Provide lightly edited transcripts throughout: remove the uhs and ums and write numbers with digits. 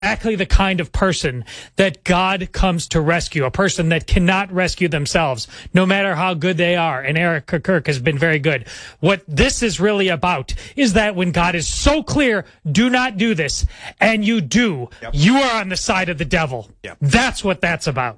exactly the kind of person that God comes to rescue, a person that cannot rescue themselves, no matter how good they are. And Erica Kirk has been very good. What this is really about is that when God is so clear, do not do this, and you do, you are on the side of the devil. That's what that's about.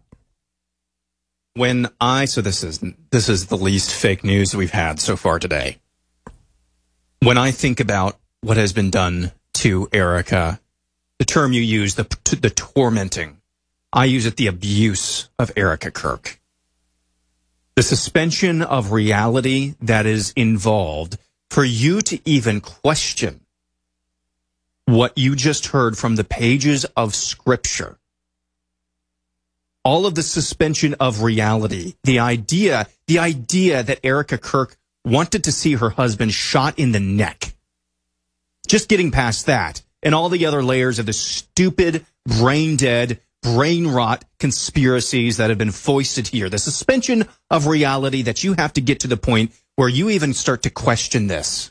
So this is the least fake news we've had so far today. When I think about what has been done to Erica, the term you use, the tormenting, I use it the abuse of Erica Kirk. The suspension of reality that is involved for you to even question what you just heard from the pages of Scripture. All of the suspension of reality, the idea that Erica Kirk wanted to see her husband shot in the neck. Just getting past that, and all the other layers of the stupid, brain-dead, brain-rot conspiracies that have been foisted here. The suspension of reality that you have to get to the point where you even start to question this.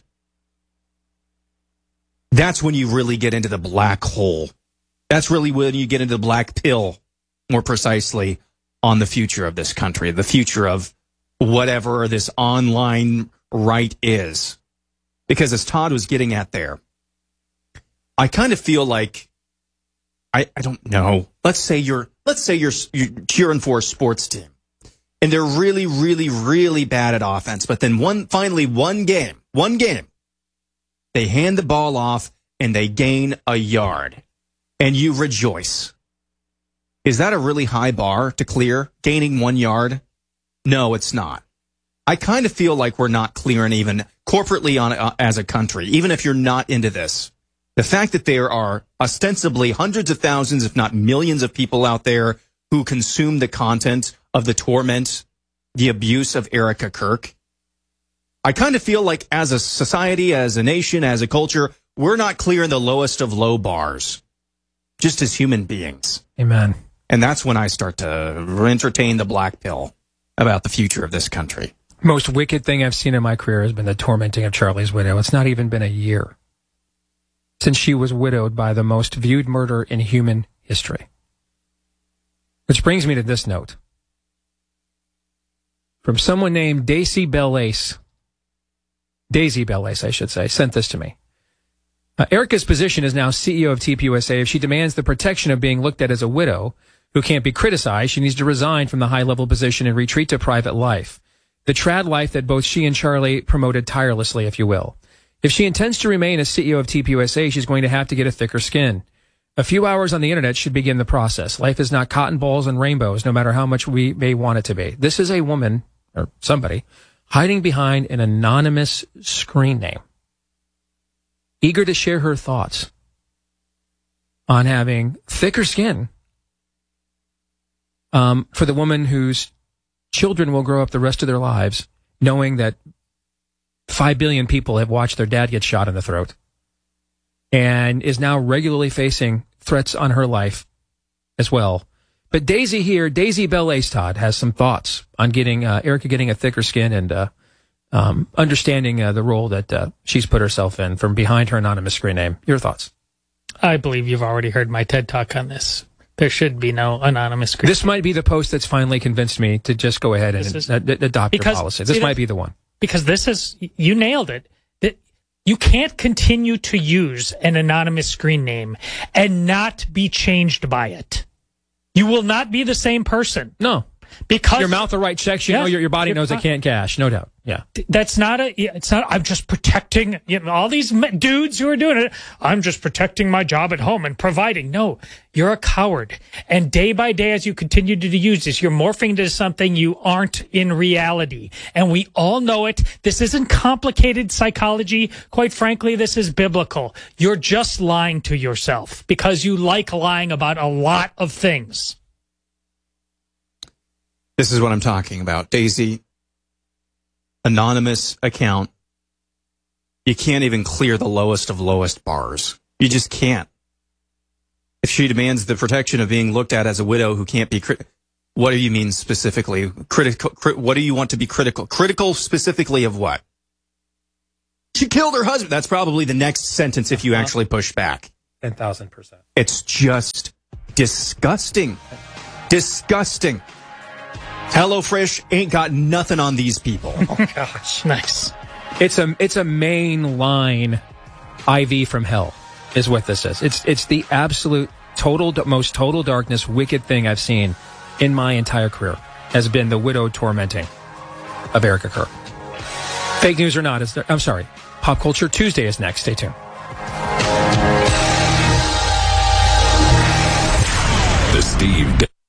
That's when you really get into the black hole. That's really when you get into the black pill, more precisely, on the future of this country, the future of whatever this online right is. Because as Todd was getting at there, I kind of feel like, I don't know, let's say you're cheering for a sports team, and they're really, really, really bad at offense, but then one game, they hand the ball off and they gain a yard, and you rejoice. Is that a really high bar to clear, gaining 1 yard? No, it's not. I kind of feel like we're not clearing even corporately as a country, even if you're not into this. The fact that there are ostensibly hundreds of thousands, if not millions of people out there who consume the content of the torment, the abuse of Erica Kirk. I kind of feel like as a society, as a nation, as a culture, we're not clearing the lowest of low bars, just as human beings. Amen. And that's when I start to entertain the black pill about the future of this country. Most wicked thing I've seen in my career has been the tormenting of Charlie's widow. It's not even been a year since she was widowed by the most viewed murder in human history. Which brings me to this note. From someone named Daisy Belace, I should say, sent this to me. Erica's position is now CEO of TPUSA. If she demands the protection of being looked at as a widow who can't be criticized, she needs to resign from the high-level position and retreat to private life. The trad life that both she and Charlie promoted tirelessly, if you will. If she intends to remain as CEO of TPUSA, she's going to have to get a thicker skin. A few hours on the internet should begin the process. Life is not cotton balls and rainbows, no matter how much we may want it to be. This is a woman, or somebody, hiding behind an anonymous screen name, eager to share her thoughts on having thicker skin for the woman whose children will grow up the rest of their lives knowing that 5 billion people have watched their dad get shot in the throat and is now regularly facing threats on her life as well. But Daisy here, Daisy Belace, Todd, has some thoughts on getting Erica getting a thicker skin and understanding the role that she's put herself in from behind her anonymous screen name. Your thoughts? I believe you've already heard my TED Talk on this. There should be no anonymous screen. This might be the post that's finally convinced me to just go ahead and adopt your policy. This might be the one. Because this is, you nailed it. That you can't continue to use an anonymous screen name and not be changed by it. You will not be the same person. No. Because your mouth will write checks, you know, your body knows it can't cash, no doubt. Yeah. That's not I'm just protecting, all these dudes who are doing it. I'm just protecting my job at home and providing. No, you're a coward. And day by day, as you continue to use this, you're morphing into something you aren't in reality. And we all know it. This isn't complicated psychology. Quite frankly, this is biblical. You're just lying to yourself because you like lying about a lot of things. This is what I'm talking about. Daisy, anonymous account. You can't even clear the lowest of lowest bars. You just can't. If she demands the protection of being looked at as a widow who can't be what do you mean specifically? What do you want to be critical? Critical specifically of what? She killed her husband. That's probably the next sentence if you actually push back. 10,000%. It's just disgusting. Disgusting. HelloFresh ain't got nothing on these people. Oh, gosh. Nice. It's a main line IV from hell is what this is. It's the absolute most total darkness, wicked thing I've seen in my entire career has been the widow tormenting of Erica Kerr. Fake news or not, I'm sorry. Pop Culture Tuesday is next. Stay tuned. The Steve.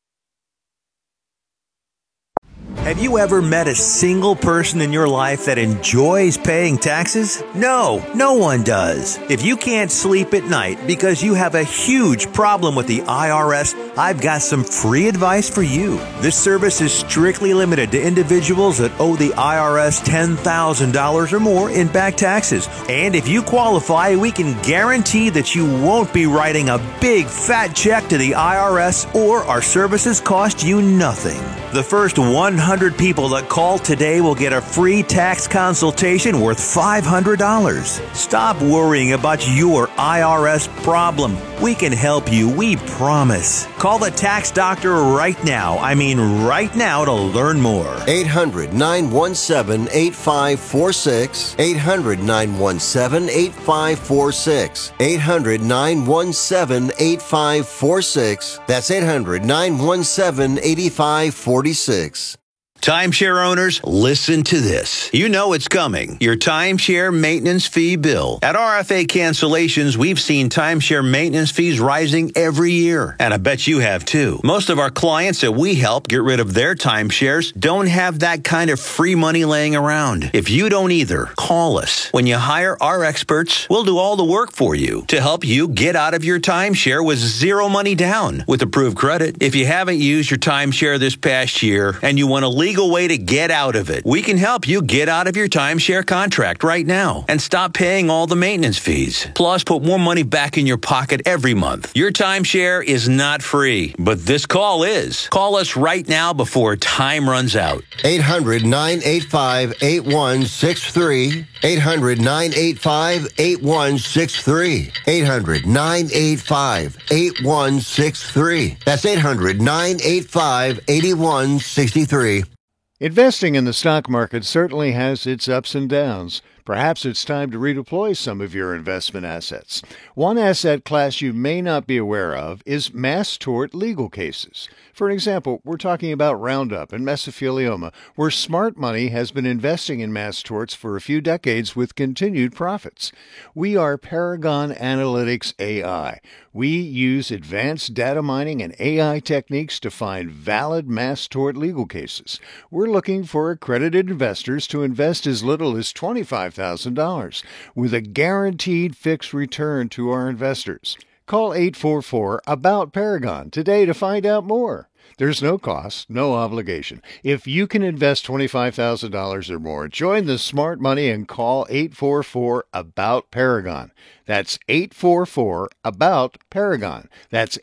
Have you ever met a single person in your life that enjoys paying taxes? No, no one does. If you can't sleep at night because you have a huge problem with the IRS, I've got some free advice for you. This service is strictly limited to individuals that owe the IRS $10,000 or more in back taxes. And if you qualify, we can guarantee that you won't be writing a big fat check to the IRS, or our services cost you nothing. The first 100 people that call today will get a free tax consultation worth $500. Stop worrying about your IRS problem. We can help you, we promise. Call the tax doctor right now. I mean right now to learn more. 800-917-8546. 800-917-8546. 800-917-8546. That's 800-917-8546. Timeshare owners, listen to this. You know it's coming. Your timeshare maintenance fee bill. At RFA Cancellations, we've seen timeshare maintenance fees rising every year. And I bet you have too. Most of our clients that we help get rid of their timeshares don't have that kind of free money laying around. If you don't either, call us. When you hire our experts, we'll do all the work for you to help you get out of your timeshare with zero money down with approved credit. If you haven't used your timeshare this past year and you want to leave way to get out of it, we can help you get out of your timeshare contract right now and stop paying all the maintenance fees. Plus, put more money back in your pocket every month. Your timeshare is not free, but this call is. Call us right now before time runs out. 800-985-8163. 800-985-8163. 800-985-8163. That's 800-985-8163. Investing in the stock market certainly has its ups and downs. Perhaps it's time to redeploy some of your investment assets. One asset class you may not be aware of is mass tort legal cases. For example, we're talking about Roundup and mesothelioma, where smart money has been investing in mass torts for a few decades with continued profits. We are Paragon Analytics AI. We use advanced data mining and AI techniques to find valid mass tort legal cases. We're looking for accredited investors to invest as little as $25,000 with a guaranteed fixed return to our investors. Call 844-ABOUT-PARAGON today to find out more. There's no cost, no obligation. If you can invest $25,000 or more, join the smart money and call 844-ABOUT-PARAGON. That's 844-ABOUT-PARAGON. That's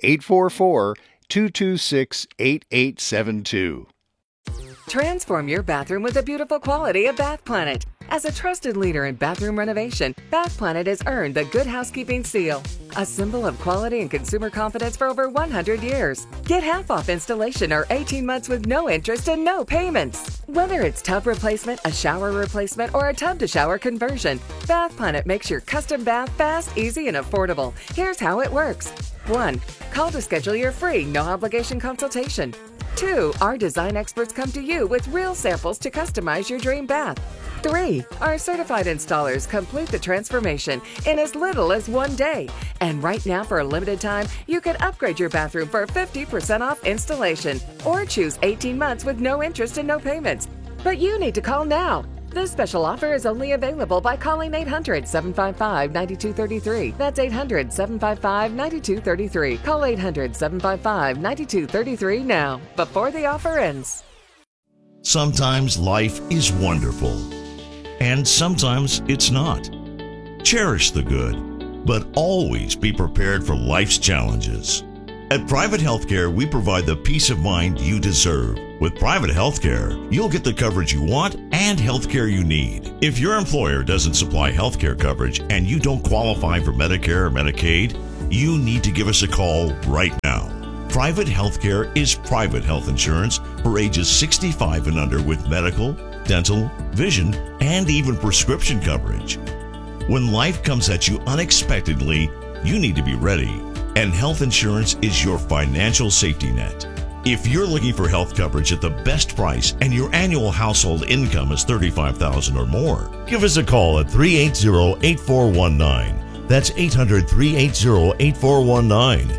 844-226-8872. Transform your bathroom with the beautiful quality of Bath Planet. As a trusted leader in bathroom renovation, Bath Planet has earned the Good Housekeeping seal, a symbol of quality and consumer confidence for over 100 years. Get half off installation or 18 months with no interest and no payments. Whether it's tub replacement, a shower replacement, or a tub-to-shower conversion, Bath Planet makes your custom bath fast, easy, and affordable. Here's how it works. 1. Call to schedule your free, no-obligation consultation. 2. Our design experts come to you with real samples to customize your dream bath. 3. Our certified installers complete the transformation in as little as 1 day. And right now, for a limited time, you can upgrade your bathroom for 50% off installation or choose 18 months with no interest and no payments. But you need to call now. This special offer is only available by calling 800-755-9233. That's 800-755-9233. Call 800-755-9233 now, before the offer ends. Sometimes life is wonderful, and sometimes it's not. Cherish the good, but always be prepared for life's challenges. At Private Healthcare, we provide the peace of mind you deserve. With Private Healthcare, you'll get the coverage you want and healthcare you need. If your employer doesn't supply healthcare coverage and you don't qualify for Medicare or Medicaid, you need to give us a call right now. Private healthcare is private health insurance for ages 65 and under with medical, dental, vision, and even prescription coverage. When life comes at you unexpectedly, you need to be ready, and health insurance is your financial safety net. If you're looking for health coverage at the best price and your annual household income is $35,000 or more, give us a call at 380-8419. That's 800-380-8419.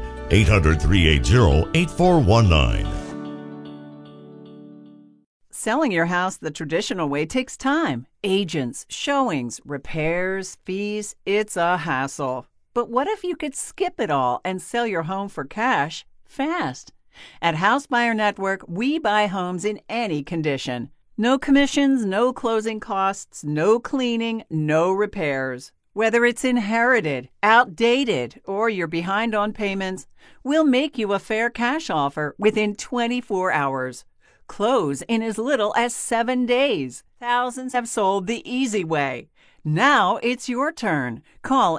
800-380-8419. Selling your house the traditional way takes time. Agents, showings, repairs, fees. It's a hassle. But what if you could skip it all and sell your home for cash fast? At House Buyer Network, we buy homes in any condition. No commissions, no closing costs, no cleaning, no repairs. Whether it's inherited, outdated, or you're behind on payments, we'll make you a fair cash offer within 24 hours. Close in as little as 7 days. Thousands have sold the easy way. Now it's your turn. Call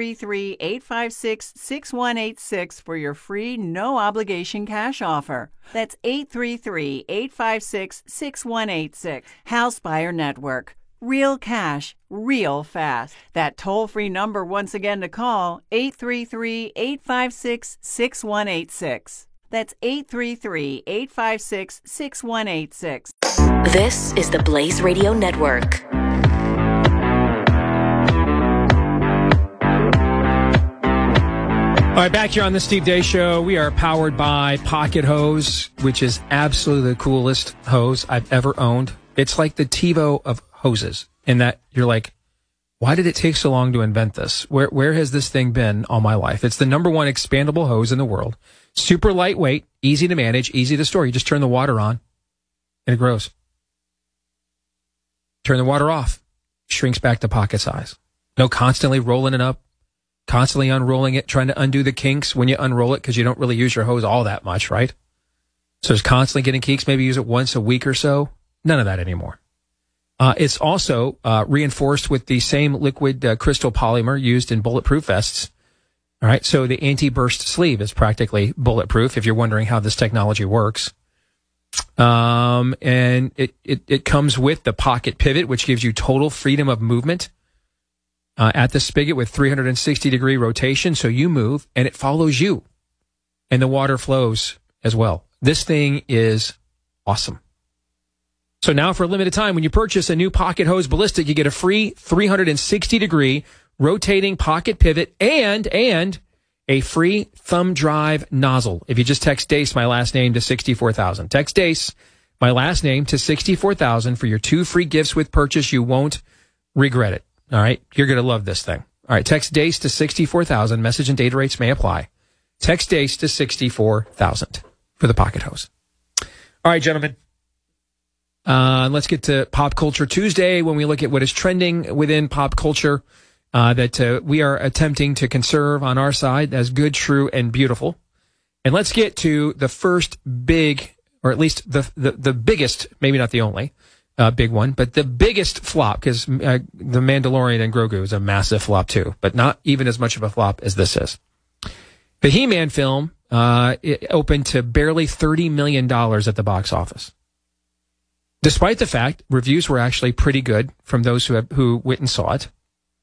833-856-6186 for your free, no-obligation cash offer. That's 833-856-6186. House Buyer Network. Real cash, real fast. That toll-free number once again to call, 833-856-6186. That's 833-856-6186. This is the Blaze Radio Network. All right, back here on the Steve Deace Show, we are powered by Pocket Hose, which is absolutely the coolest hose I've ever owned. It's like the TiVo of hoses in that you're like, why did it take so long to invent this? Where has this thing been all my life? It's the number one expandable hose in the world. Super lightweight, easy to manage, easy to store. You just turn the water on and it grows. Turn the water off, shrinks back to pocket size. No constantly rolling it up, constantly unrolling it, trying to undo the kinks when you unroll it because you don't really use your hose all that much, right? So it's constantly getting kinks. Maybe use it once a week or so. None of that anymore. It's also reinforced with the same liquid crystal polymer used in bulletproof vests. All right, so the anti-burst sleeve is practically bulletproof if you're wondering how this technology works. And it comes with the pocket pivot, which gives you total freedom of movement at the spigot with 360-degree rotation. So you move, and it follows you. And the water flows as well. This thing is awesome. So now for a limited time, when you purchase a new Pocket Hose Ballistic, you get a free 360-degree rotating pocket pivot and a free thumb drive nozzle. If you just text Deace, my last name, to 64,000. Text Deace, my last name, to 64,000 for your 2 free gifts with purchase. You won't regret it. All right? You're going to love this thing. All right, text Deace to 64,000. Message and data rates may apply. Text Deace to 64,000 for the Pocket Hose. All right, gentlemen. Let's get to Pop Culture Tuesday when we look at what is trending within pop culture that we are attempting to conserve on our side as good, true, and beautiful. And let's get to the first big, or at least the biggest, maybe not the only big one, but the biggest flop, because The Mandalorian and Grogu is a massive flop too, but not even as much of a flop as this is. The He-Man film it opened to barely $30 million at the box office. Despite the fact reviews were actually pretty good from those who went and saw it.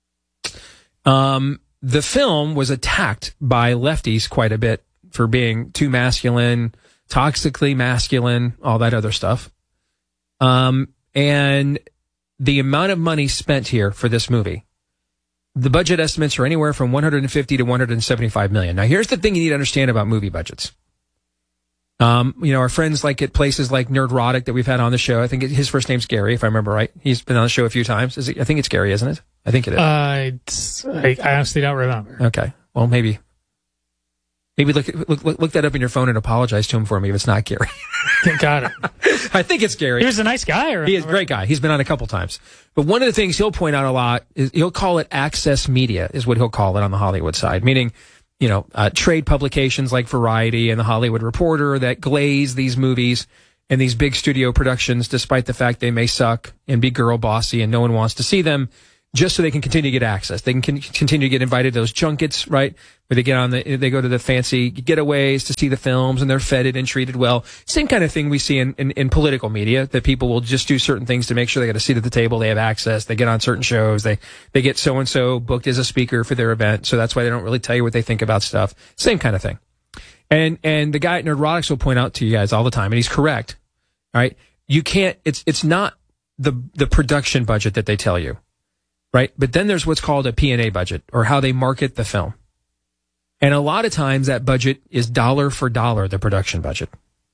The film was attacked by lefties quite a bit for being too masculine, toxically masculine, all that other stuff. And the amount of money spent here for this movie, the budget estimates are anywhere from 150 to 175 million. Now, here's the thing you need to understand about movie budgets. Our friends like at places like Nerdrotic that we've had on the show. I think his first name's Gary, if I remember right. He's been on the show a few times. I think it's Gary, isn't it? I think it is. I honestly don't remember. Okay. Well, maybe look that up in your phone and apologize to him for me if it's not Gary. Got it. I think it's Gary. He was a nice guy. He is a great guy. He's been on a couple times. But one of the things he'll point out a lot is he'll call it access media, is what he'll call it on the Hollywood side, meaning trade publications like Variety and The Hollywood Reporter that glaze these movies and these big studio productions, despite the fact they may suck and be girl bossy and no one wants to see them. just so they can continue to get access. They can continue to get invited to those junkets, right? Where they go to the fancy getaways to see the films, and they're feted and treated well. Same kind of thing we see in political media, that people will just do certain things to make sure they get a seat at the table, they have access, they get on certain shows, they get so-and-so booked as a speaker for their event, so that's why they don't really tell you what they think about stuff. Same kind of thing. And the guy at Nerdrotics will point out to you guys all the time, and he's correct, right? You can't, it's not the production budget that they tell you, right? But then there's what's called a P&A budget, or how they market the film. And a lot of times that budget is dollar for dollar the production budget.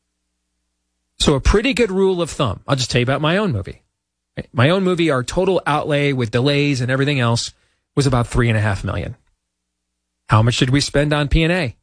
So a pretty good rule of thumb, I'll just tell you about my own movie. My own movie, our total outlay with delays and everything else was about $3.5 million. How much did we spend on P&A?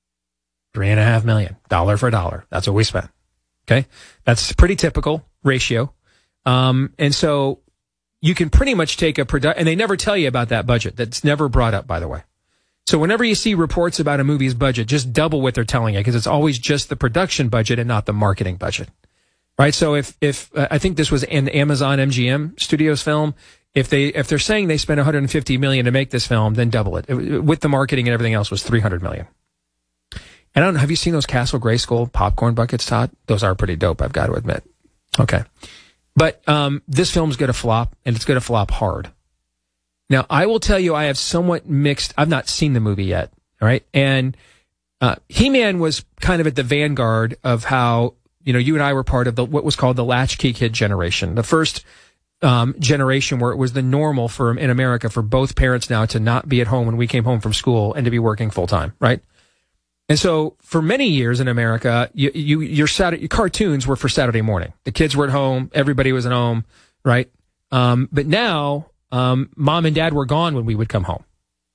$3.5 million, dollar for dollar. That's what we spent. Okay. That's a pretty typical ratio. And so you can pretty much take and they never tell you about that budget. That's never brought up, by the way. So whenever you see reports about a movie's budget, just double what they're telling you, because it's always just the production budget and not the marketing budget, right? So if I think this was an Amazon MGM Studios film, if they're saying they spent $150 million to make this film, then double it. With the marketing and everything else was $300 million. And I don't know, have you seen those Castle Grayskull popcorn buckets, Todd? Those are pretty dope, I've got to admit. Okay. But this film's going to flop, and it's going to flop hard. Now, I will tell you, I have somewhat mixed. I've not seen the movie yet, all right? And He-Man was kind of at the vanguard of how, you and I were part of what was called the latchkey kid generation. The first generation where it was the normal in America for both parents now to not be at home when we came home from school and to be working full time, right? And so for many years in America, your cartoons were for Saturday morning. The kids were at home. Everybody was at home, right? But now, mom and dad were gone when we would come home.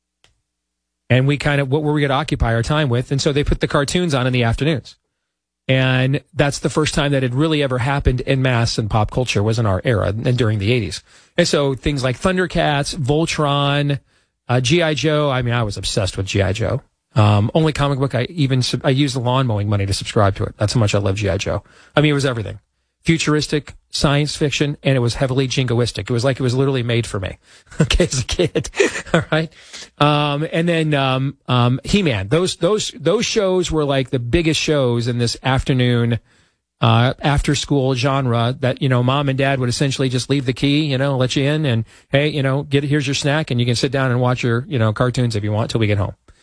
And what were we going to occupy our time with? And so they put the cartoons on in the afternoons. And that's the first time that had really ever happened en masse in pop culture, was in our era and during the 80s. And so things like Thundercats, Voltron, G.I. Joe. I mean, I was obsessed with G.I. Joe. Only comic book I used the lawn mowing money to subscribe to it. That's how much I love G.I. Joe. I mean, it was everything. Futuristic, science fiction, and it was heavily jingoistic. It was like it was literally made for me, okay, as a kid. All right. And then He-Man. Those shows were like the biggest shows in this afternoon after school genre that, mom and dad would essentially just leave the key, let you in, and hey, here's your snack, and you can sit down and watch your, cartoons if you want till we get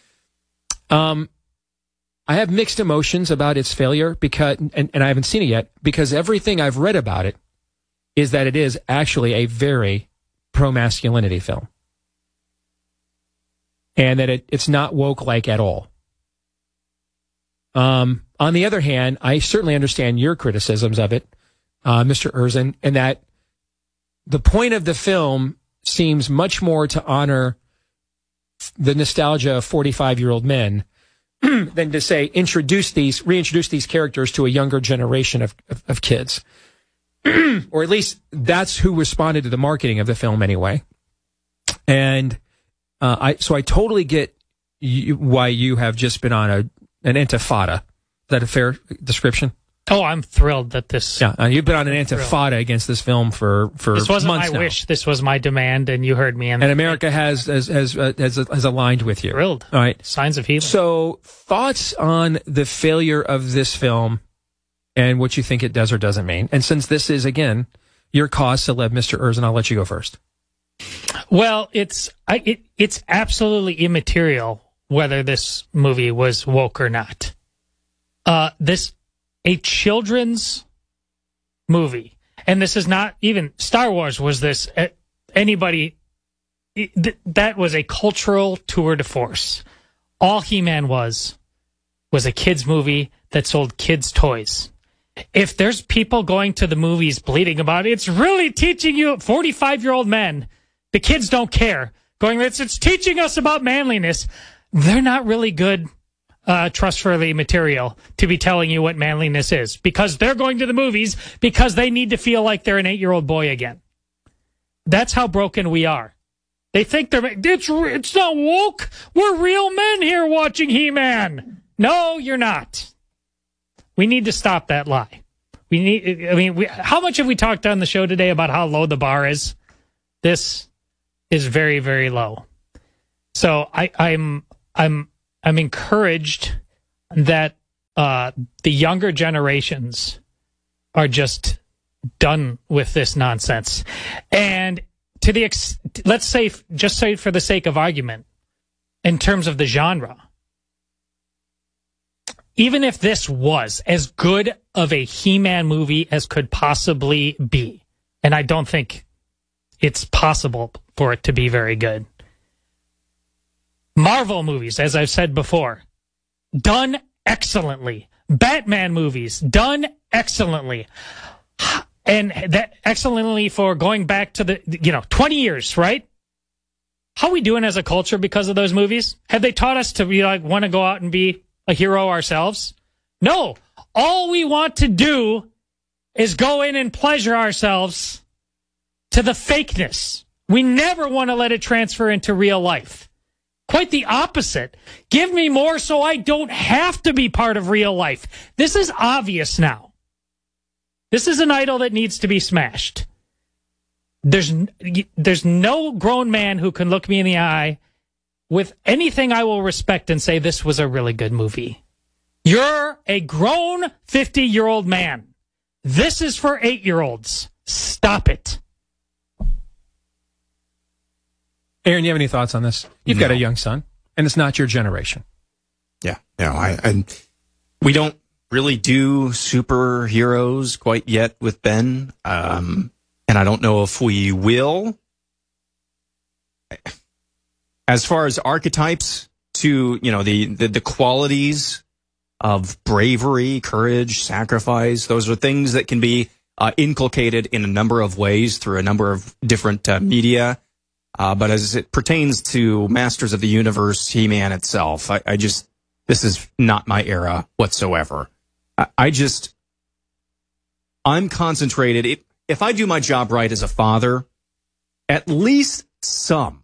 home. I have mixed emotions about its failure because, and I haven't seen it yet, because everything I've read about it is that it is actually a very pro-masculinity film. And that it's not woke-like at all. On the other hand, I certainly understand your criticisms of it, Mr. Erzin, and that the point of the film seems much more to honor the nostalgia of 45-year-old men than to say reintroduce these characters to a younger generation of kids. Or at least that's who responded to the marketing of the film anyway. And I totally get why you have just been on an intifada. Is that a fair description? Oh, I'm thrilled that this... Yeah, you've been on an intifada against this film for This wasn't months my now. wish. This was my demand, and you heard me. And America has aligned with you. Thrilled. All right. Signs of healing. So, thoughts on the failure of this film and what you think it does or doesn't mean? And since this is, again, your cause, Celeb, Mr. Erzin, I'll let you go first. Well, it's absolutely immaterial whether this movie was woke or not. A children's movie, and this is not even Star Wars. Was this anybody? That was a cultural tour de force. All He-Man was a kids' movie that sold kids' toys. If there's people going to the movies bleating about it, it's really teaching you 45-year-old men. The kids don't care. It's teaching us about manliness. They're not really good. Trustworthy material to be telling you what manliness is, because they're going to the movies because they need to feel like they're an 8-year-old boy again. That's how broken we are. They think it's not woke. We're real men here watching He-Man. No, you're not. We need to stop that lie. How much have we talked on the show today about how low the bar is? This is very, very low. So I'm encouraged that the younger generations are just done with this nonsense. And to the let's say, just say for the sake of argument, in terms of the genre, even if this was as good of a He-Man movie as could possibly be, and I don't think it's possible for it to be very good. Marvel movies, as I've said before, done excellently. Batman movies, done excellently. And that excellently for going back to the 20 years, right? How are we doing as a culture because of those movies? Have they taught us to be want to go out and be a hero ourselves? No. All we want to do is go in and pleasure ourselves to the fakeness. We never want to let it transfer into real life. Quite the opposite. Give me more so I don't have to be part of real life. This is obvious now. This is an idol that needs to be smashed. There's no grown man who can look me in the eye with anything I will respect and say this was a really good movie. You're a grown 50-year-old man. This is for 8-year-olds. Stop it. Aaron, you have any thoughts on this? You've got a young son, and it's not your generation. Yeah, no, we don't really do superheroes quite yet with Ben, and I don't know if we will. As far as archetypes to, the qualities of bravery, courage, sacrifice, those are things that can be inculcated in a number of ways through a number of different media. But as it pertains to Masters of the Universe, He-Man itself, this is not my era whatsoever. I'm concentrated. If I do my job right as a father, at least some,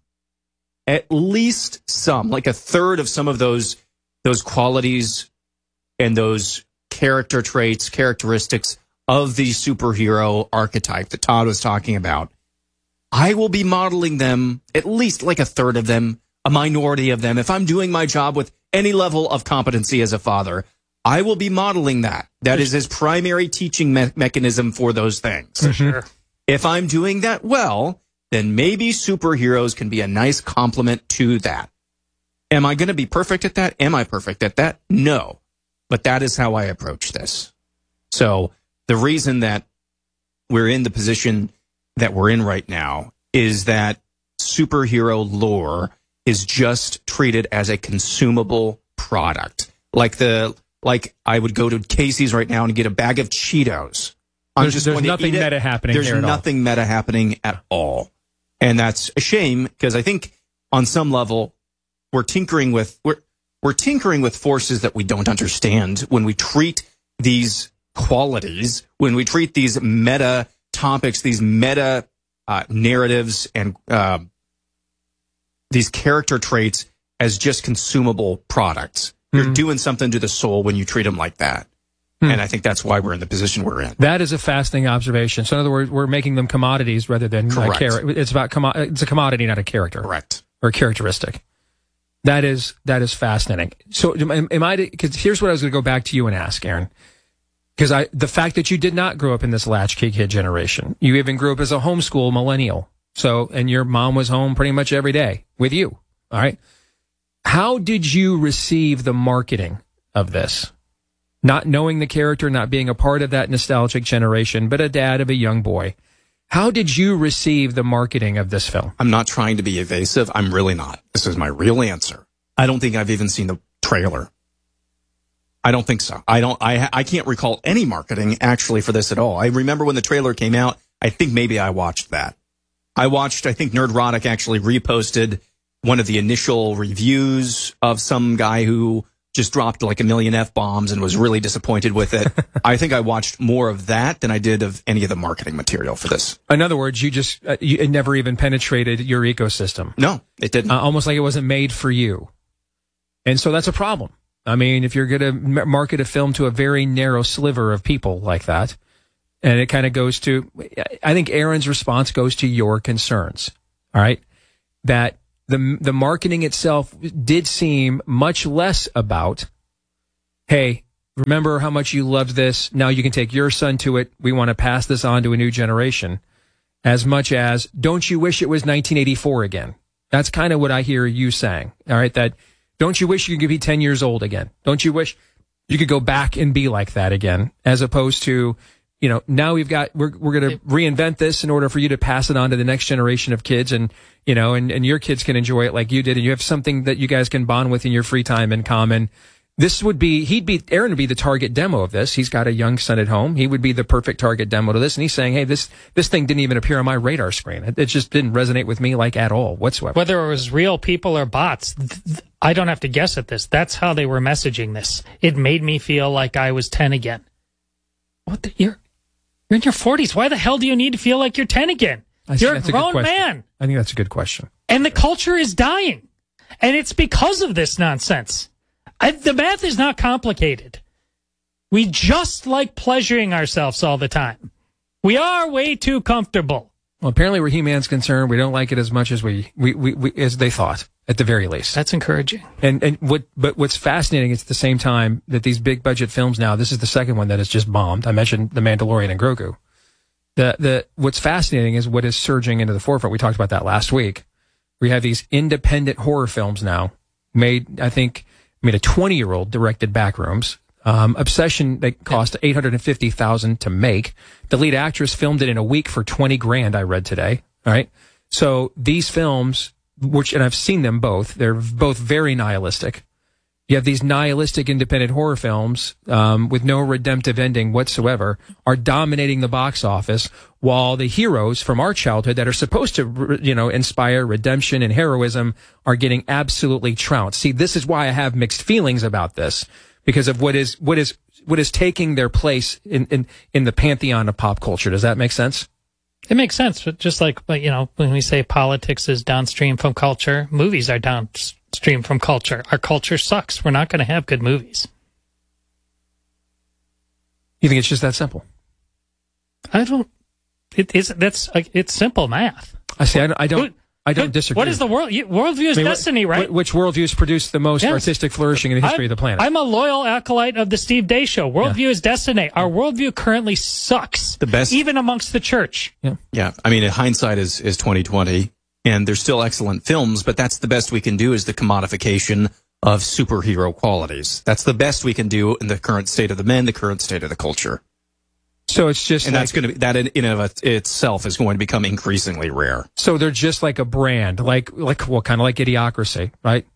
like a third of some of those qualities and those character traits, characteristics of the superhero archetype that Todd was talking about, I will be modeling them, at least like a third of them, a minority of them. If I'm doing my job with any level of competency as a father, I will be modeling that. That is his primary teaching mechanism for those things. For sure. If I'm doing that well, then maybe superheroes can be a nice complement to that. Am I going to be perfect at that? Am I perfect at that? No. But that is how I approach this. So the reason that we're in the position that we're in right now is that superhero lore is just treated as a consumable product. Like I would go to Casey's right now and get a bag of Cheetos. There's nothing meta happening. There's nothing meta happening at all. And that's a shame because I think on some level we're tinkering with forces that we don't understand when we treat these qualities, when we treat these meta topics, these meta narratives and these character traits as just consumable products. You're doing something to the soul when you treat them like that. And I think that's why we're in the position we're in. That is a fascinating observation. So in other words, we're making them commodities rather than it's a commodity, not a character. Correct. Or a characteristic. That is fascinating. So because here's what I was going to go back to you and ask, Aaron. Because the fact that you did not grow up in this latchkey kid generation, you even grew up as a homeschool millennial. So, and your mom was home pretty much every day with you. All right. How did you receive the marketing of this? Not knowing the character, not being a part of that nostalgic generation, but a dad of a young boy. How did you receive the marketing of this film? I'm not trying to be evasive. I'm really not. This is my real answer. I don't think I've even seen the trailer. I don't think so. I can't recall any marketing actually for this at all. I remember when the trailer came out, I think maybe I watched that. I think Nerdrotic actually reposted one of the initial reviews of some guy who just dropped like a million F-bombs and was really disappointed with it. I think I watched more of that than I did of any of the marketing material for this. In other words, it never even penetrated your ecosystem. No, it didn't. Almost like it wasn't made for you. And so that's a problem. I mean, if you're going to market a film to a very narrow sliver of people like that, and it kind of goes to, I think Aaron's response goes to your concerns. All right. that the marketing itself did seem much less about, hey, remember how much you loved this. Now you can take your son to it. We want to pass this on to a new generation. As much as, don't you wish it was 1984 again? That's kind of what I hear you saying. All right. That, don't you wish you could be 10 years old again? Don't you wish you could go back and be like that again? As opposed to, you know, now we're going to reinvent this in order for you to pass it on to the next generation of kids, and, you know, and your kids can enjoy it like you did, and you have something that you guys can bond with in your free time in common. This would be, Aaron would be the target demo of this. He's got a young son at home. He would be the perfect target demo to this. And he's saying, hey, this thing didn't even appear on my radar screen. It just didn't resonate with me like at all whatsoever. Whether it was real people or bots, I don't have to guess at this. That's how they were messaging this. It made me feel like I was 10 again. You're in your 40s. Why the hell do you need to feel like you're 10 again? You're a grown man. I think that's a good question. And the culture is dying. And it's because of this nonsense. The math is not complicated. We just like pleasuring ourselves all the time. We are way too comfortable. Well, apparently where He-Man's concerned, we don't like it as much as we as they thought, at the very least. That's encouraging. But what's fascinating is at the same time that these big budget films now, this is the second one that has just bombed. I mentioned The Mandalorian and Grogu. What's fascinating is what is surging into the forefront. We talked about that last week. We have these independent horror films now made, a 20-year-old directed Backrooms. Obsession, that cost $850,000 to make. The lead actress filmed it in a week for $20,000, I read today. All right. So these films, and I've seen them both, they're both very nihilistic. You have these nihilistic independent horror films, with no redemptive ending whatsoever, are dominating the box office, while the heroes from our childhood that are supposed to, inspire redemption and heroism are getting absolutely trounced. See, this is why I have mixed feelings about this, because of what is taking their place in the pantheon of pop culture. Does that make sense? It makes sense, but just like, when we say politics is downstream from culture, movies are downstream from culture. Our culture sucks. We're not going to have good movies. You think it's just that simple? I don't. It's simple math. I see. I don't disagree. What is the worldview is destiny, right? Which worldviews produce the most artistic flourishing in the history of the planet? I'm a loyal acolyte of the Steve Day Show. Worldview is destiny. Our worldview currently sucks. The best, even amongst the church. Yeah. I mean, hindsight is 2020, and there's still excellent films, but that's the best we can do is the commodification of superhero qualities. That's the best we can do in the current state of the men, the current state of the culture. So it's just, and that's going to be, that in of itself is going to become increasingly rare. So they're just like a brand, like kind of like Idiocracy, right?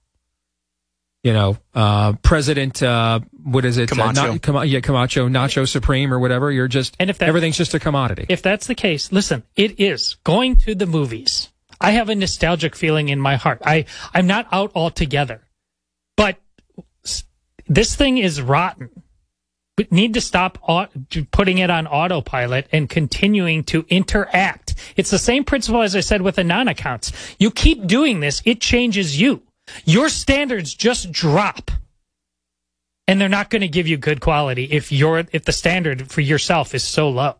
President, what is it? Camacho. Camacho, Nacho Supreme or whatever. You're just, and if everything's just a commodity. If that's the case, listen, it is going to the movies. I have a nostalgic feeling in my heart. I'm not out altogether, but this thing is rotten. We need to stop putting it on autopilot and continuing to interact. It's the same principle as I said with the non-accounts. You keep doing this, it changes you. Your standards just drop. And they're not going to give you good quality if the standard for yourself is so low.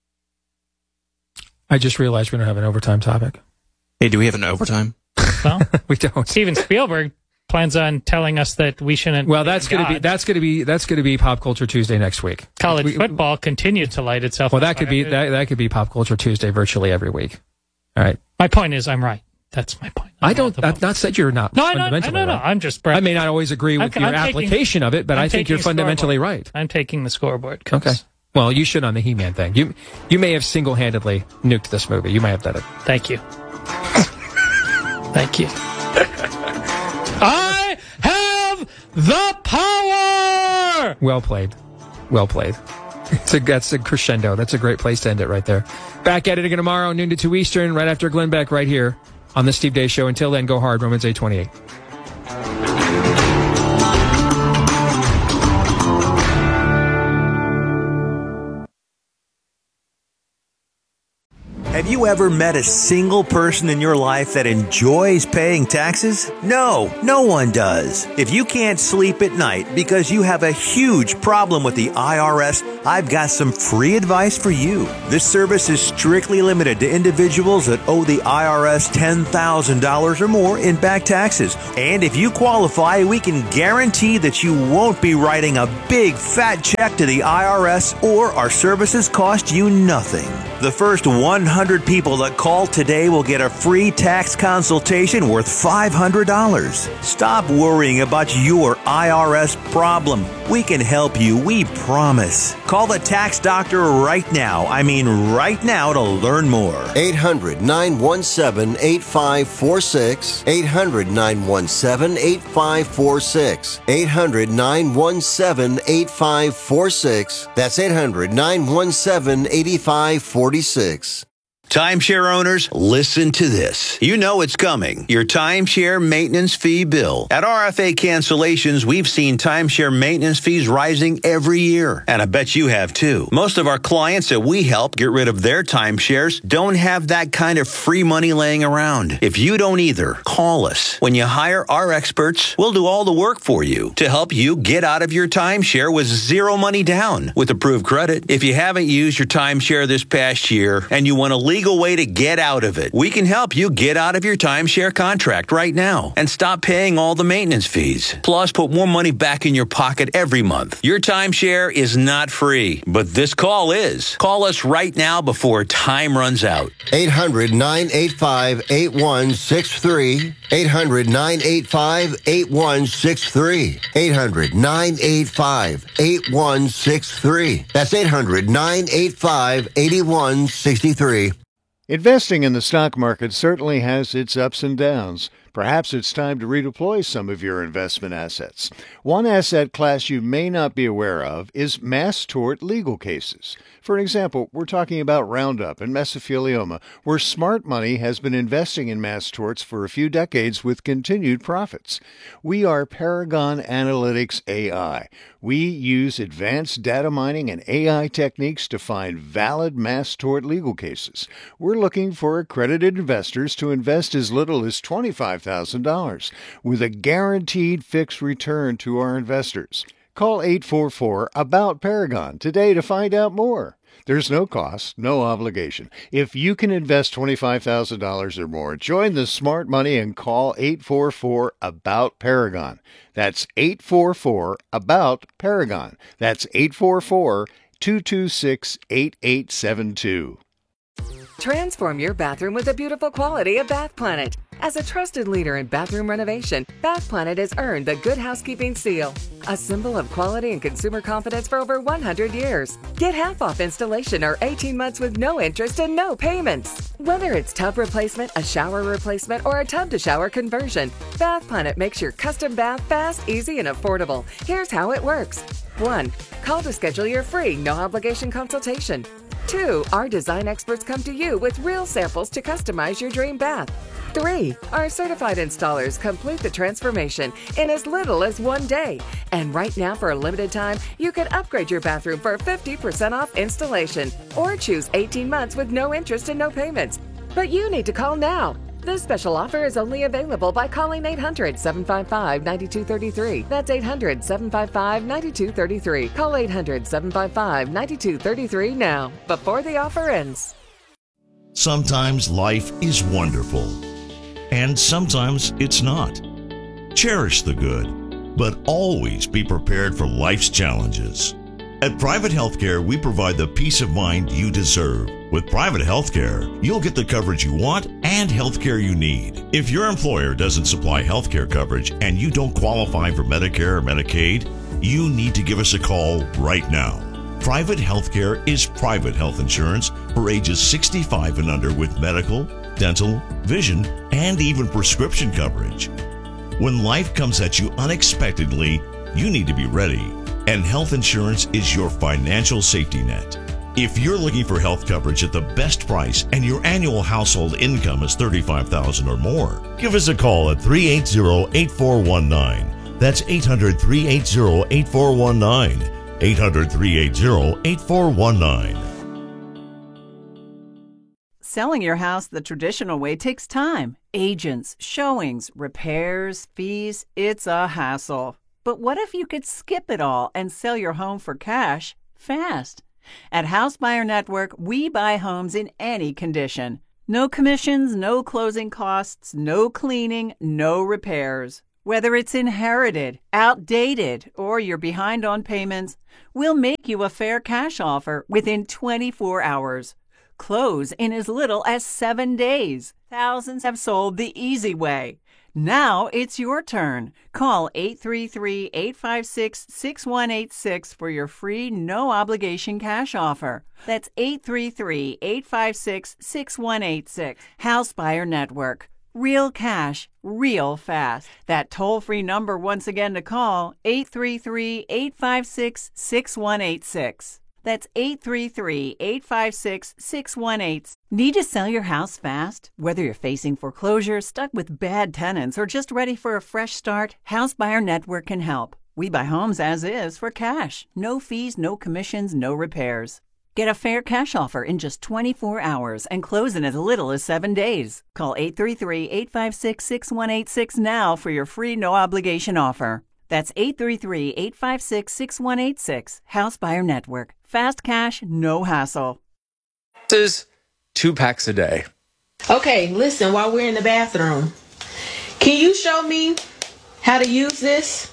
I just realized we don't have an overtime topic. Hey, do we have an overtime? Well, we don't. Steven Spielberg plans on telling us that we shouldn't. Well, that's going to be Pop Culture Tuesday next week. College football continues to light itself. Well, that could be Pop Culture Tuesday virtually every week. All right. My point is, I'm right. That's my point. I've not said you're not. No, fundamentally no. Right. I'm just. I may not always agree with your application of it, but I think you're fundamentally right. I'm taking the scoreboard. Okay. Well, you should on the He-Man thing. You may have single-handedly nuked this movie. You may have done it. Thank you. Thank you. I have the power! Well played. Well played. That's a crescendo. That's a great place to end it right there. Back at it again tomorrow, noon to 2 Eastern, right after Glenn Beck, right here on the Steve Day Show. Until then, go hard, Romans 8:28. Have you ever met a single person in your life that enjoys paying taxes? No, no one does. If you can't sleep at night because you have a huge problem with the IRS, I've got some free advice for you. This service is strictly limited to individuals that owe the IRS $10,000 or more in back taxes. And if you qualify, we can guarantee that you won't be writing a big fat check to the IRS, or our services cost you nothing. The first 100 people that call today will get a free tax consultation worth $500. Stop worrying about your IRS problem. We can help you, we promise. Call the tax doctor right now. I mean right now, to learn more. 800-917-8546. 800-917-8546. 800-917-8546. That's 800-917-8546. Timeshare owners, listen to this. You know it's coming. Your timeshare maintenance fee bill. At RFA Cancellations, we've seen timeshare maintenance fees rising every year. And I bet you have too. Most of our clients that we help get rid of their timeshares don't have that kind of free money laying around. If you don't either, call us. When you hire our experts, we'll do all the work for you to help you get out of your timeshare with zero money down with approved credit. If you haven't used your timeshare this past year and you want to legal way to get out of it, we can help you get out of your timeshare contract right now and stop paying all the maintenance fees. Plus, put more money back in your pocket every month. Your timeshare is not free, but this call is. Call us right now before time runs out. 800-985-8163. 800-985-8163. 800-985-8163. That's 800-985-8163. Investing in the stock market certainly has its ups and downs. Perhaps it's time to redeploy some of your investment assets. One asset class you may not be aware of is mass tort legal cases. For example, we're talking about Roundup and mesothelioma, where smart money has been investing in mass torts for a few decades with continued profits. We are Paragon Analytics AI. We use advanced data mining and AI techniques to find valid mass tort legal cases. We're looking for accredited investors to invest as little as $25,000 with a guaranteed fixed return to our investors. Call 844-ABOUT-PARAGON today to find out more. There's no cost, no obligation. If you can invest $25,000 or more, join the smart money and call 844-ABOUT-PARAGON. That's 844-ABOUT-PARAGON. That's 844-226-8872. Transform your bathroom with the beautiful quality of Bath Planet. As a trusted leader in bathroom renovation, Bath Planet has earned the Good Housekeeping Seal, a symbol of quality and consumer confidence for over 100 years. Get half off installation or 18 months with no interest and no payments. Whether it's tub replacement, a shower replacement, or a tub-to-shower conversion, Bath Planet makes your custom bath fast, easy, and affordable. Here's how it works. 1. Call to schedule your free, no-obligation consultation. 2. Our design experts come to you with real samples to customize your dream bath. 3. Our certified installers complete the transformation in as little as 1 day. And right now, for a limited time, you can upgrade your bathroom for 50% off installation or choose 18 months with no interest and no payments. But you need to call now. This special offer is only available by calling 800-755-9233. That's 800-755-9233. Call 800-755-9233 now, before the offer ends. Sometimes life is wonderful, and sometimes it's not. Cherish the good, but always be prepared for life's challenges. At Private Healthcare, we provide the peace of mind you deserve. With Private Healthcare, you'll get the coverage you want and healthcare you need. If your employer doesn't supply healthcare coverage and you don't qualify for Medicare or Medicaid, you need to give us a call right now. Private Healthcare is private health insurance for ages 65 and under with medical, dental, vision, and even prescription coverage. When life comes at you unexpectedly, you need to be ready. And health insurance is your financial safety net. If you're looking for health coverage at the best price and your annual household income is $35,000 or more, give us a call at 380-8419. That's 800-380-8419. 800-380-8419. Selling your house the traditional way takes time. Agents, showings, repairs, fees, it's a hassle. But what if you could skip it all and sell your home for cash fast? At House Buyer Network, we buy homes in any condition. No commissions, no closing costs, no cleaning, no repairs. Whether it's inherited, outdated, or you're behind on payments, we'll make you a fair cash offer within 24 hours. Close in as little as 7 days. Thousands have sold the easy way. Now it's your turn. Call 833-856-6186 for your free, no-obligation cash offer. That's 833-856-6186. House Buyer Network. Real cash, real fast. That toll-free number once again to call, 833-856-6186. That's 833-856-6186. Need to sell your house fast? Whether you're facing foreclosure, stuck with bad tenants, or just ready for a fresh start, House Buyer Network can help. We buy homes as is for cash. No fees, no commissions, no repairs. Get a fair cash offer in just 24 hours and close in as little as 7 days. Call 833-856-6186 now for your free no-obligation offer. That's 833-856-6186. House Buyer Network. Fast cash, no hassle. This is 2 packs a day. Okay, listen, while we're in the bathroom, can you show me how to use this?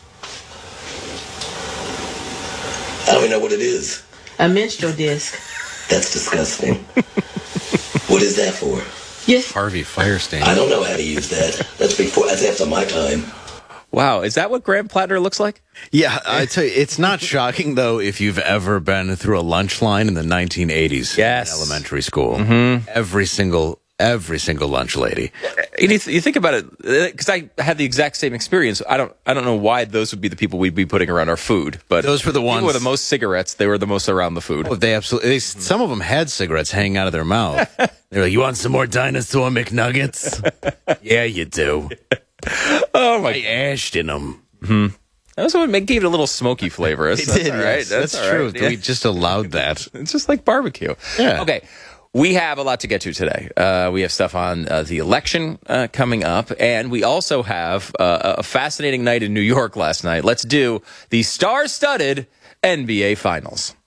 I don't even know what it is. A menstrual disc. That's disgusting. What is that for? Yes. Harvey Firestein. I don't know how to use that. That's after my time. Wow, is that what Graham Plattner looks like? Yeah, I tell you, it's not shocking, though, if you've ever been through a lunch line in the 1980s in elementary school. Mm-hmm. Every single lunch lady. You think about it, because I had the exact same experience. I don't know why those would be the people we'd be putting around our food, but those were the ones with the most cigarettes. They were the most around the food. Oh, they absolutely. Some of them had cigarettes hanging out of their mouth. They're like, "You want some more Dinosaur McNuggets?" Yeah, you do. Oh my! I ashed in them. Mm-hmm. That was what gave it a little smoky flavor. They That's did, all right. yes. That's true. Right. Yeah. We just allowed that. It's just like barbecue. Yeah. Okay. We have a lot to get to today. We have stuff on the election coming up, and we also have a fascinating night in New York last night. Let's do the star-studded NBA Finals.